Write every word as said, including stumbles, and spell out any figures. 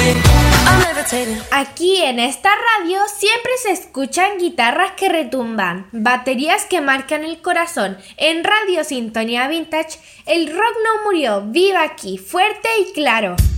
Aquí en esta radio siempre se escuchan guitarras que retumban, baterías que marcan el corazón. En Radio Sintonía Vintage, el rock no murió, viva aquí, fuerte y claro.